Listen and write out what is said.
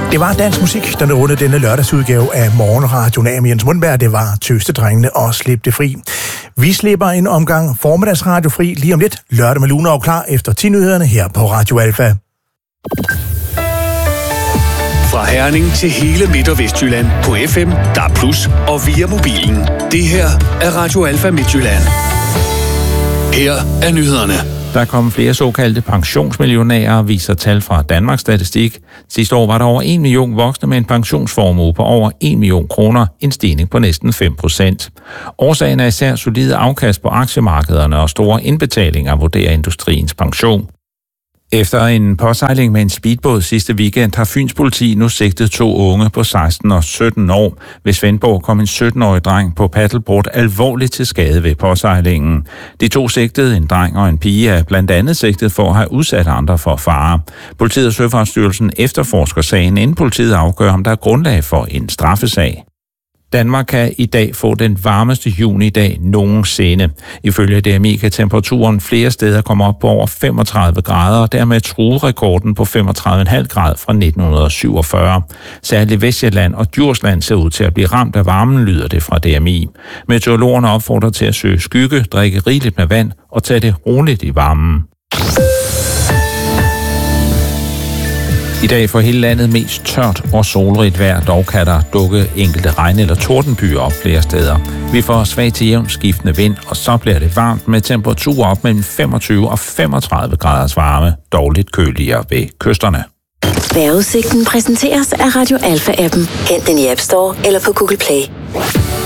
Det var dansk musik, der rundede denne lørdagsudgave af Morgenradioen af med Jens Mundberg. Det var Tøstedrengene og Slip det fri. Vi slipper en omgang formiddagsradio fri lige om lidt. Lørdag med Luna og klar efter 10-nyhederne her på Radio Alfa. Fra Herning til hele Midt- og Vestjylland på FM, DAB+, og via mobilen. Det her er Radio Alfa Midtjylland. Her er nyhederne. Der er kommet flere såkaldte pensionsmillionærer, viser tal fra Danmarks Statistik. Sidste år var der over 1 million voksne med en pensionsformue på over 1 million kroner, en stigning på næsten 5%. Årsagen er især solide afkast på aktiemarkederne og store indbetalinger, vurderer Industriens Pension. Efter en påsejling med en speedbåd sidste weekend har Fyns politi nu sigtet 2 unge på 16 og 17 år. Ved Svendborg kom en 17-årig dreng på paddleboard alvorligt til skade ved påsejlingen. De 2 sigtede, en dreng og en pige, er blandt andet sigtet for at have udsat andre for fare. Politiet og Søfartsstyrelsen efterforsker sagen, inden politiet afgør, om der er grundlag for en straffesag. Danmark kan i dag få den varmeste junidag nogensinde. Ifølge DMI kan temperaturen flere steder komme op på over 35 grader, og dermed true rekorden på 35,5 grader fra 1947. Særligt Vestjylland og Djursland ser ud til at blive ramt af varmen, lyder det fra DMI. Meteorologerne opfordrer til at søge skygge, drikke rigeligt med vand og tage det roligt i varmen. I dag får hele landet mest tørt og solrigt vejr, dog kan der dukke enkelte regn- eller tordenbyer op flere steder. Vi får svag til jævn skiftende vind, og så bliver det varmt med temperaturer op mellem 25 og 35 graders varme, dog lidt køligere ved kysterne. Vejrudsigten præsenteres af Radio Alfa-appen. Hent den i App Store eller på Google Play.